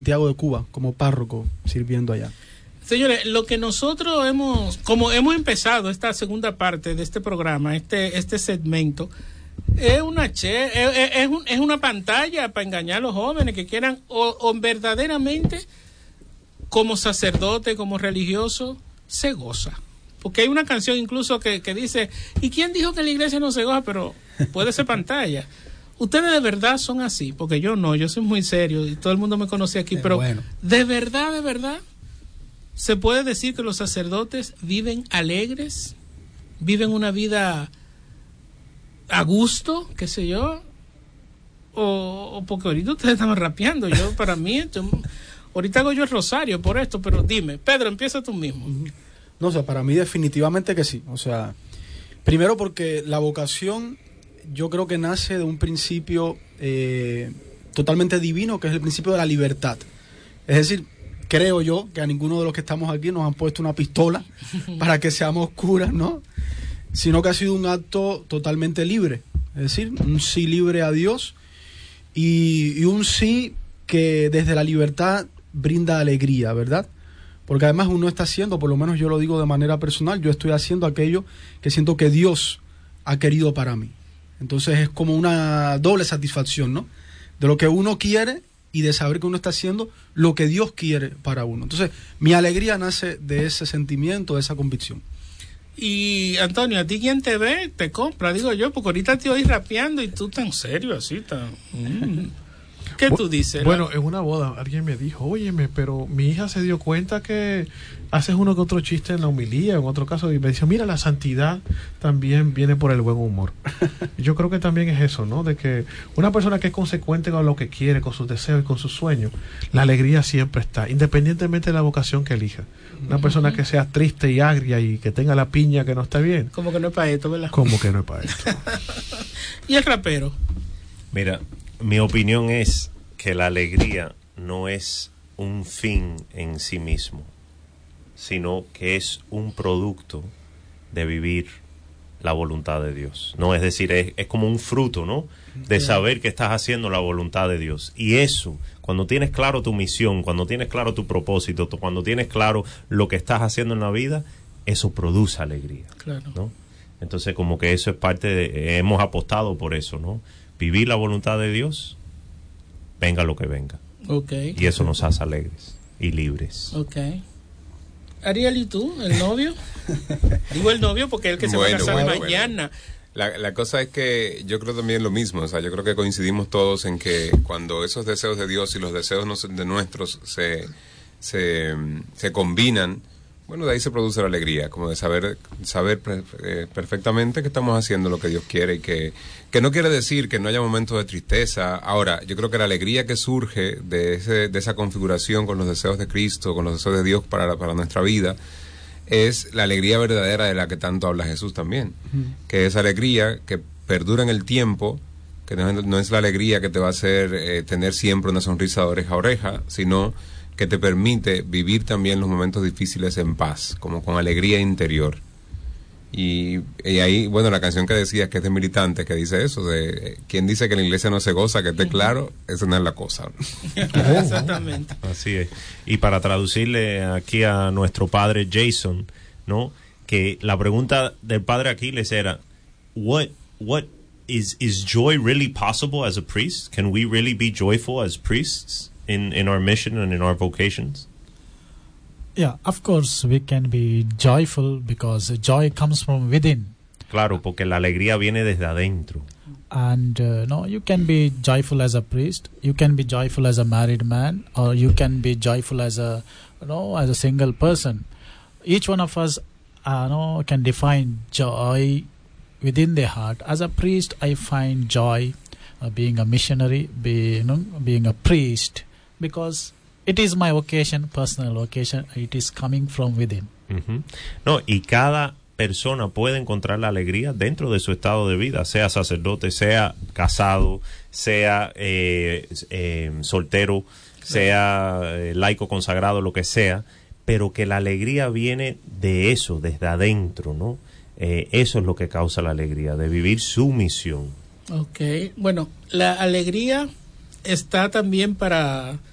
Santiago de Cuba, como párroco, sirviendo allá. Señores, lo que nosotros como hemos empezado esta segunda parte de este programa, este segmento, es una pantalla para engañar a los jóvenes que quieran o verdaderamente como sacerdote, como religioso, se goza. Porque hay una canción incluso que dice, ¿y quién dijo que en la iglesia no se goza? Pero puede ser pantalla. Ustedes de verdad son así, porque yo no, yo soy muy serio y todo el mundo me conoce aquí, pero bueno, de verdad, se puede decir que los sacerdotes viven alegres, viven una vida a gusto, qué sé yo, o porque ahorita ustedes están rapeando, para mí, ahorita hago yo el rosario por esto, pero dime, Pedro, empieza tú mismo. No, o sea, para mí definitivamente que sí, o sea, primero porque la vocación yo creo que nace de un principio totalmente divino, que es el principio de la libertad. Es decir, creo yo que a ninguno de los que estamos aquí nos han puesto una pistola para que seamos curas, ¿no? Sino que ha sido un acto totalmente libre. Es decir, un sí libre a Dios y un sí que desde la libertad brinda alegría, ¿verdad? Porque además uno está haciendo, por lo menos yo lo digo de manera personal, yo estoy haciendo aquello que siento que Dios ha querido para mí. Entonces es como una doble satisfacción, ¿no? De lo que uno quiere y de saber que uno está haciendo lo que Dios quiere para uno. Entonces, mi alegría nace de ese sentimiento, de esa convicción. Y, Antonio, ¿a ti quién te ve? Te compra, digo yo, porque ahorita te oí rapeando y tú tan serio así, tan... ¿Qué tú dices? Bueno, en una boda alguien me dijo, óyeme, pero mi hija se dio cuenta que haces uno que otro chiste en la homilía, en otro caso, y me dice, mira, la santidad también viene por el buen humor. Yo creo que también es eso, ¿no? De que una persona que es consecuente con lo que quiere, con sus deseos y con sus sueños, la alegría siempre está, independientemente de la vocación que elija. Una persona que sea triste y agria y que tenga la piña que no está bien. Como que no es para esto, ¿verdad? Como que no es para esto. ¿Y el rapero? Mira, mi opinión es que la alegría no es un fin en sí mismo, sino que es un producto de vivir la voluntad de Dios, ¿no? Es decir, es como un fruto, ¿no? De saber que estás haciendo la voluntad de Dios. Y eso, cuando tienes claro tu misión, cuando tienes claro tu propósito, cuando tienes claro lo que estás haciendo en la vida, eso produce alegría, claro, ¿no? Entonces, como que eso es parte de... hemos apostado por eso, ¿no? Vivir la voluntad de Dios, venga lo que venga. Okay. Y eso nos hace alegres y libres. Okay. Ariel, ¿y tú? ¿El novio? Digo el novio porque es el que se va a casar mañana. La cosa es que yo creo también lo mismo, o sea, yo creo que coincidimos todos en que cuando esos deseos de Dios y los deseos de nuestros se combinan, bueno, de ahí se produce la alegría, como de saber perfectamente que estamos haciendo lo que Dios quiere y que no quiere decir que no haya momentos de tristeza. Ahora, yo creo que la alegría que surge de esa configuración con los deseos de Cristo, con los deseos de Dios para nuestra vida, es la alegría verdadera de la que tanto habla Jesús también, que es alegría que perdura en el tiempo, que no es la alegría que te va a hacer tener siempre una sonrisa de oreja a oreja, sino que te permite vivir también los momentos difíciles en paz, como con alegría interior. Y ahí, bueno, la canción que decías, que es de Militantes, que dice eso, de quien dice que en la iglesia no se goza, que esté claro, esa no es la cosa. Exactamente. Así es. Y para traducirle aquí a nuestro padre Jason, ¿no? Que la pregunta del padre Aquiles era, what is joy really possible as a priest? Can we really be joyful as priests in our mission and in our vocations? Yeah, of course we can be joyful because joy comes from within. Claro, porque la alegría viene desde adentro. And no, you can be joyful as a priest, you can be joyful as a married man, or you can be joyful as a single person. Each one of us can define joy within their heart. As a priest, I find joy being a missionary, being a priest, because it is my vocation, personal vocation. It is coming from within. Uh-huh. No, y cada persona puede encontrar la alegría dentro de su estado de vida, sea sacerdote, sea casado, sea soltero, sea laico consagrado, lo que sea, pero que la alegría viene de eso, desde adentro, ¿no? Eso es lo que causa la alegría, de vivir su misión. Ok, bueno, la alegría está también para